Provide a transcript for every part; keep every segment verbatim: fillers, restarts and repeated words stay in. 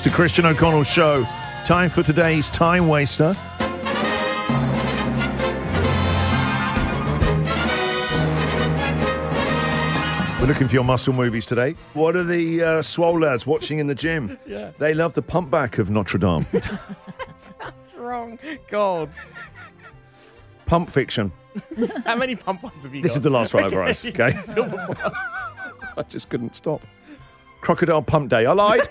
the Christian O'Connell Show. Time for today's Time Waster. We're looking for your muscle movies today. What are the uh, swole lads watching in the gym? Yeah. They love the pump back of Notre Dame. That's wrong. God. Pump Fiction. How many pump ones have you This got? is the last one over us, okay? Silver Plus. I just couldn't stop. Crocodile Pump Day. I lied.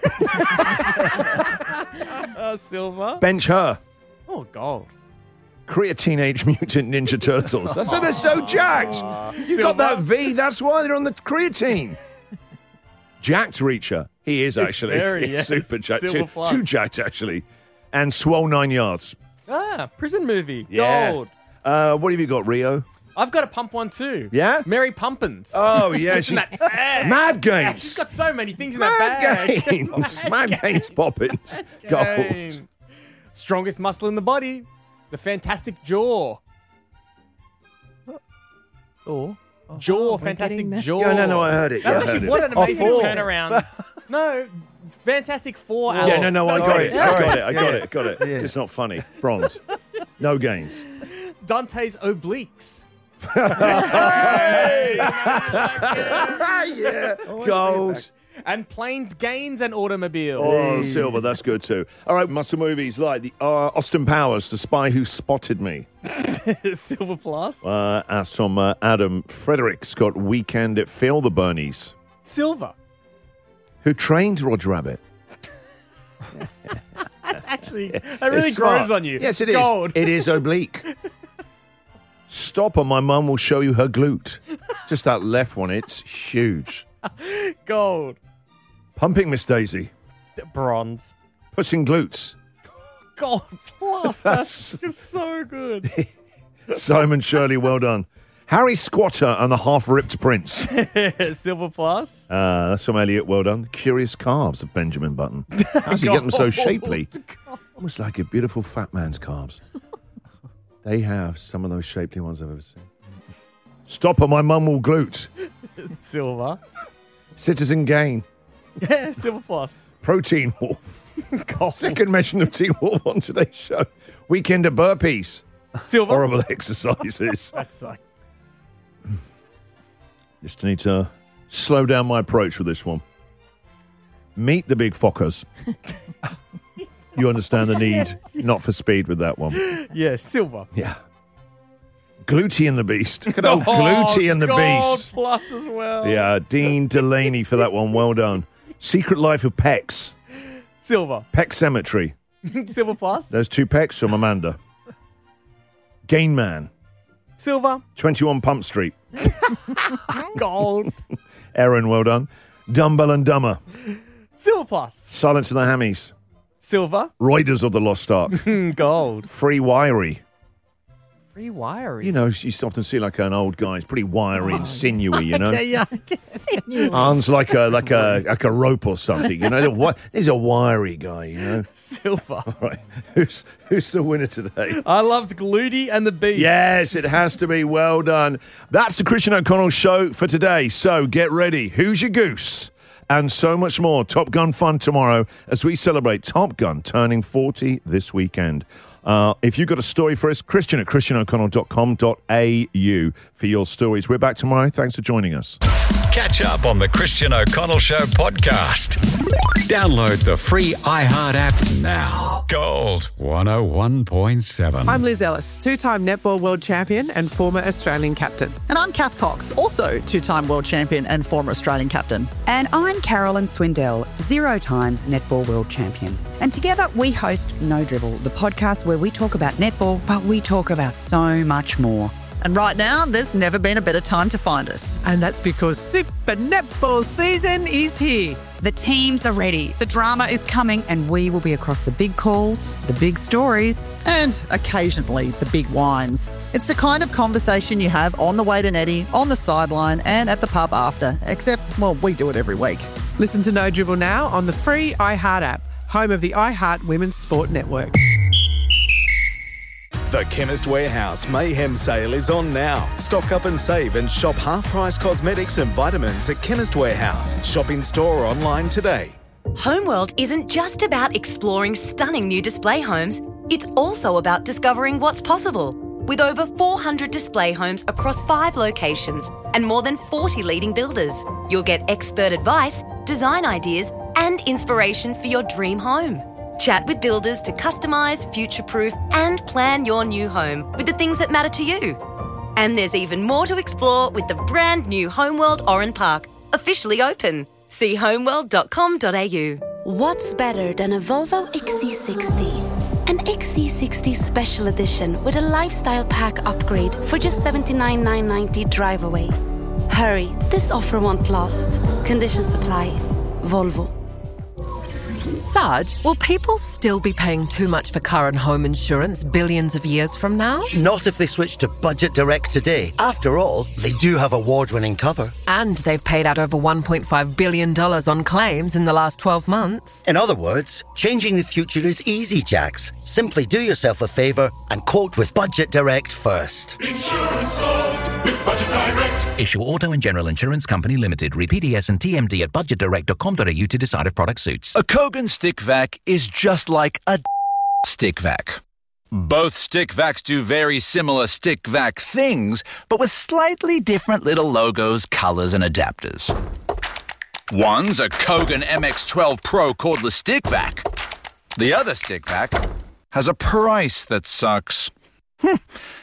uh, silver. Bench Her. Oh, gold. Korea Teenage Mutant Ninja Turtles. That's why they're so jacked. You got that V, that's why they're on the creatine. Jacked Reacher. He is actually. very, He's yes. super jacked. Silver Too, plus. too jacked, actually. And Swole Nine Yards. Ah, prison movie. Yeah. Gold. Uh, what have you got, Rio? I've got a pump one too. Yeah? Mary Pumpkins. Oh, yeah. She's That bag. Mad Yeah, Games. she's got so many things in Mad that bag. Games. Mad Games Poppins. Gold. Games. Strongest muscle in the body. The fantastic jaw. Oh. Jaw, we're fantastic getting there. jaw. Yeah, no, no, I heard it. That's Yeah, I actually heard what it. an amazing Oh, four. turnaround. No, Fantastic Four. Yeah, no, no, I got Sorry. it. I Sorry. got it. I got Yeah. it. Got it. It's not funny. Bronze. No gains. Dante's obliques. yeah. Gold. And planes, gains, and automobile. Oh, silver. That's good too. All right, muscle movies like the uh, Austin Powers, The Spy Who Spotted Me. Silver plus. Uh, as from uh, Adam Fredericks got Weekend at Phil the Bernies. Silver. Who trained Roger Rabbit? That's actually, that really It's smart. grows on you. Yes, it is. Gold. It is oblique. Stop or my mum will show you her glute. Just that left one, it's huge. Gold. Pumping Miss Daisy. Bronze. Puss in Glutes. Gold plus. That's just so good. Simon Shirley, well done. Harry Squatter and the Half-Ripped Prince. Silver plus. Uh, that's from Elliot, well done. Curious Calves of Benjamin Button. How does he get them so shapely? Almost like a beautiful fat man's calves. They have some of those shapely ones I've ever seen. Stop or my mum will glute. Silver. Citizen Kane. Yeah, silver plus. Protein Wolf. Gold. Second mention of Teen Wolf on today's show. Weekend of burpees. Silver. Horrible exercises. That sucks. Just need to slow down my approach with this one. Meet the big fockers. You understand the need, not for speed with that one. Yeah, silver. Yeah. Gluty and the Beast. Good old Gluty and the Gold Beast. plus as well. Yeah, Dean Delaney for that one. Well done. Secret Life of Pecs. Silver. Peck Cemetery. Silver plus. Those two pecs from Amanda. Gain Man. Silver. twenty-one Pump Street. Gold. Aaron, well done. Dumbbell and Dumber. Silver plus. Silence of the Hammies. Silver. Raiders of the Lost Ark. Gold. Free Wiry. Free wiring. You know, you often see like an old guy. He's pretty wiry and sinewy, you know. yeah. Arms like a like a like a rope or something, you know. Wi- There's a wiry guy, you know. Silver. All right, who's who's the winner today? I loved Gluty and the Beast. Yes, it has to be. Well done. That's the Christian O'Connell Show for today. So get ready. Who's your goose? And so much more. Top Gun fun tomorrow as we celebrate Top Gun turning forty this weekend. Uh, if you've got a story for us, Christian at christian o'connell dot com dot a u for your stories. We're back tomorrow. Thanks for joining us. Catch up on the Christian O'Connell Show podcast. Download the free iHeart app now. Gold one oh one point seven. I'm Liz Ellis, two-time netball world champion and former Australian captain. And I'm Kath Cox, also two-time world champion and former Australian captain. And I'm Carolyn Swindell, zero times netball world champion. And together we host No Dribble, the podcast where we talk about netball, but we talk about so much more. And right now, there's never been a better time to find us. And that's because Super Netball season is here. The teams are ready, the drama is coming, and we will be across the big calls, the big stories. And occasionally, the big wines. It's the kind of conversation you have on the way to Netty, on the sideline, and at the pub after. Except, well, we do it every week. Listen to No Dribble now on the free iHeart app, home of the iHeart Women's Sport Network. The Chemist Warehouse Mayhem Sale is on now. Stock up and save and shop half-price cosmetics and vitamins at Chemist Warehouse. Shop in store or online today. Homeworld isn't just about exploring stunning new display homes, it's also about discovering what's possible. With over four hundred display homes across five locations and more than forty leading builders, you'll get expert advice, design ideas, and inspiration for your dream home. Chat with builders to customise, future-proof, and plan your new home with the things that matter to you. And there's even more to explore with the brand new Homeworld Oran Park, officially open. See homeworld dot com dot a u. What's better than a Volvo X C sixty? An X C sixty Special Edition with a lifestyle pack upgrade for just seventy-nine thousand nine hundred ninety drive away. Hurry, this offer won't last. Conditions supply. Volvo. Sarge, will people still be paying too much for car and home insurance billions of years from now? Not if they switch to Budget Direct today. After all, they do have award-winning cover. And they've paid out over one point five billion dollars on claims in the last twelve months. In other words, changing the future is easy, Jax. Simply do yourself a favour and quote with Budget Direct first. Insurance solved with Budget Direct. Issue Auto and General Insurance Company Limited. Read P D S and T M D at budget direct dot com dot a u to decide if product suits. A Kogan stick vac is just like a stick vac. Both stick vacs do very similar stick vac things, but with slightly different little logos, colours and adapters. One's a Kogan M X twelve Pro cordless stick vac. The other stick vac has a price that sucks. Hm.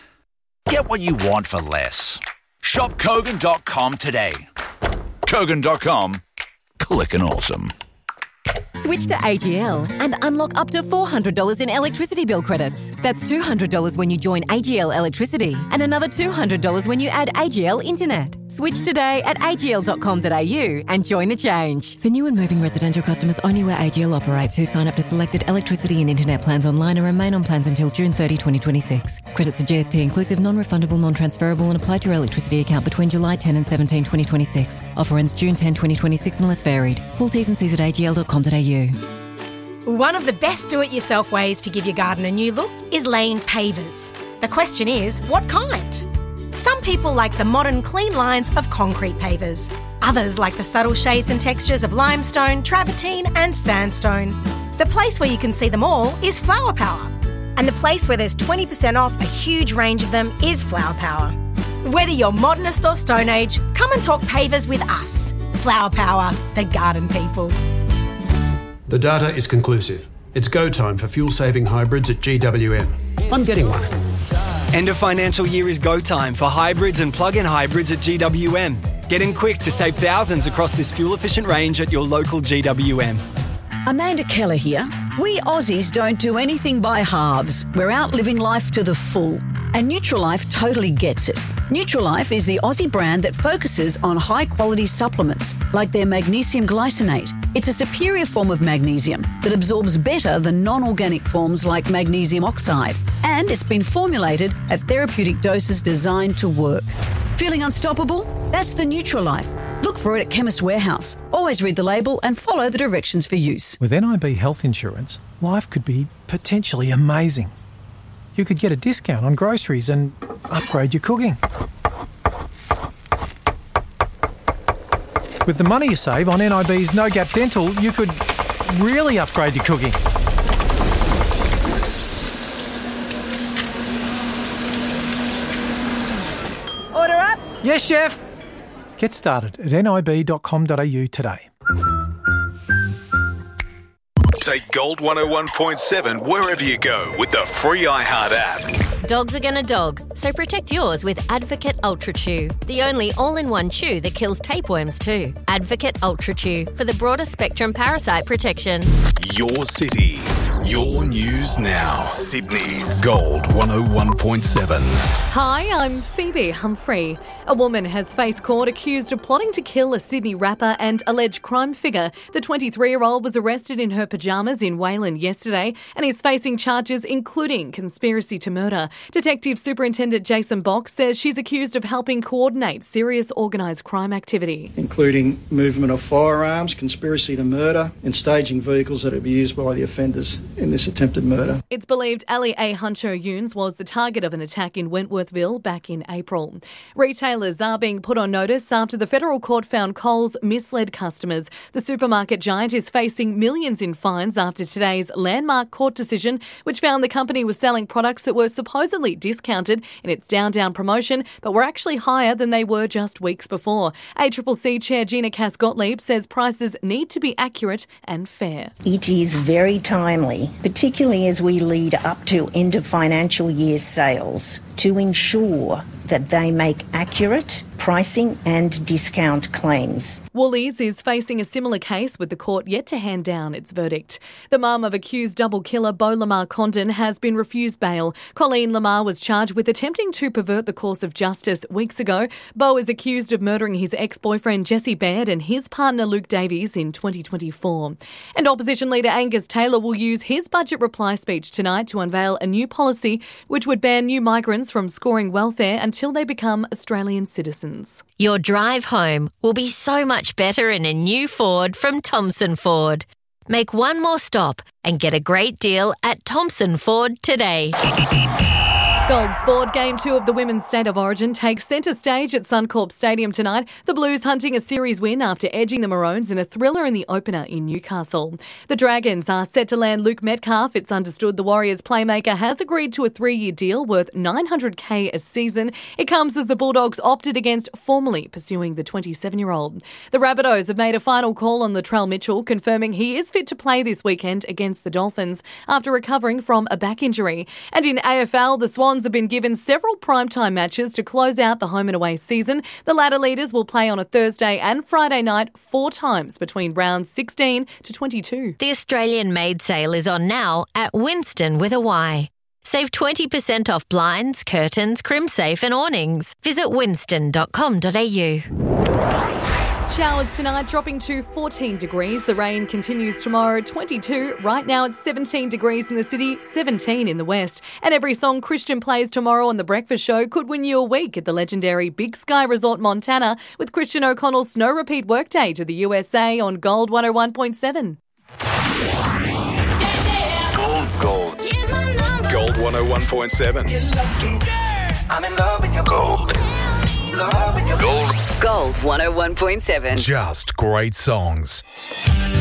Get what you want for less. Shop Kogan dot com today. Kogan dot com. Clickin' awesome. Switch to A G L and unlock up to four hundred dollars in electricity bill credits. That's two hundred dollars when you join A G L Electricity and another two hundred dollars when you add A G L Internet. Switch today at a g l dot com dot a u and join the change. For new and moving residential customers only where A G L operates who sign up to selected electricity and internet plans online and remain on plans until June thirtieth, twenty twenty-six. Credits are G S T inclusive, non-refundable, non-transferable and apply to your electricity account between July tenth and seventeenth, twenty twenty-six. Offer ends June tenth, twenty twenty-six unless varied. Full T's and C's at a g l dot com dot a u. One of the best do-it-yourself ways to give your garden a new look is laying pavers. The question is, what kind? Some people like the modern clean lines of concrete pavers. Others like the subtle shades and textures of limestone, travertine and sandstone. The place where you can see them all is Flower Power. And the place where there's twenty percent off a huge range of them is Flower Power. Whether you're modernist or Stone Age, come and talk pavers with us. Flower Power, the garden people. The data is conclusive. It's go time for fuel-saving hybrids at G W M. I'm getting one. End of financial year is go time for hybrids and plug-in hybrids at G W M. Get in quick to save thousands across this fuel-efficient range at your local G W M. Amanda Keller here. We Aussies don't do anything by halves. We're out living life to the full. And Nutrilife totally gets it. Nutrilife is the Aussie brand that focuses on high-quality supplements, like their magnesium glycinate. It's a superior form of magnesium that absorbs better than non-organic forms like magnesium oxide. And it's been formulated at therapeutic doses designed to work. Feeling unstoppable? That's the Nutrilife. Look for it at Chemist Warehouse. Always read the label and follow the directions for use. With N I B health insurance, life could be potentially amazing. You could get a discount on groceries and upgrade your cooking. With the money you save on N I B's No Gap Dental, you could really upgrade your cooking. Order up. Yes, chef. Get started at n i b dot com dot a u today. Take Gold one oh one point seven wherever you go with the free iHeart app. Dogs are gonna dog, so protect yours with Advocate Ultra Chew, the only all-in-one chew that kills tapeworms too. Advocate Ultra Chew for the broader spectrum parasite protection. Your city, your news now. Sydney's Gold one oh one point seven. Hi, I'm Phoebe Humphrey. A woman has faced court accused of plotting to kill a Sydney rapper and alleged crime figure. The twenty-three-year-old was arrested in her pyjamas in Wayland yesterday and is facing charges including conspiracy to murder. Detective Superintendent Superintendent Jason Box says she's accused of helping coordinate serious organised crime activity, including movement of firearms, conspiracy to murder and staging vehicles that will be used by the offenders in this attempted murder. It's believed Ali A. Huncho-Yunes was the target of an attack in Wentworthville back in April. Retailers are being put on notice after the federal court found Coles misled customers. The supermarket giant is facing millions in fines after today's landmark court decision, which found the company was selling products that were supposedly discounted in its Down Down promotion, but were actually higher than they were just weeks before. A C C C Chair Gina Cass-Gottlieb says prices need to be accurate and fair. It is very timely, particularly as we lead up to end of financial year sales, to ensure that they make accurate pricing and discount claims. Woolies is facing a similar case with the court yet to hand down its verdict. The mum of accused double killer Beau Lamar Condon has been refused bail. Colleen Lamar was charged with attempting to pervert the course of justice weeks ago. Beau is accused of murdering his ex-boyfriend Jesse Baird and his partner Luke Davies in twenty twenty-four. And opposition leader Angus Taylor will use his budget reply speech tonight to unveil a new policy which would ban new migrants from scoring welfare until they become Australian citizens. Your drive home will be so much better in a new Ford from Thompson Ford. Make one more stop and get a great deal at Thompson Ford today. Gold Sport Game two of the Women's State of Origin takes centre stage at Suncorp Stadium tonight. The Blues hunting a series win after edging the Maroons in a thriller in the opener in Newcastle. The Dragons are set to land Luke Metcalf. It's understood the Warriors playmaker has agreed to a three-year deal worth nine hundred thousand dollars a season. It comes as the Bulldogs opted against formally pursuing the twenty-seven-year-old. The Rabbitohs have made a final call on Latrell Mitchell, confirming he is fit to play this weekend against the Dolphins after recovering from a back injury. And in A F L, the Swans have been given several primetime matches to close out the home and away season. The ladder leaders will play on a Thursday and Friday night four times between rounds sixteen to twenty-two. The Australian Made sale is on now at Winston with a Y. Save twenty percent off blinds, curtains, crimsafe and awnings. Visit winston dot com dot a u. Showers tonight dropping to fourteen degrees. The rain continues tomorrow, twenty-two. Right now it's seventeen degrees in the city, seventeen in the west. And every song Christian plays tomorrow on The Breakfast Show could win you a week at the legendary Big Sky Resort Montana with Christian O'Connell's Snow Repeat Workday to the U S A on Gold one oh one point seven. Gold, gold. Gold one oh one point seven. I'm in love with your gold. Gold. Gold one oh one point seven. Just great songs.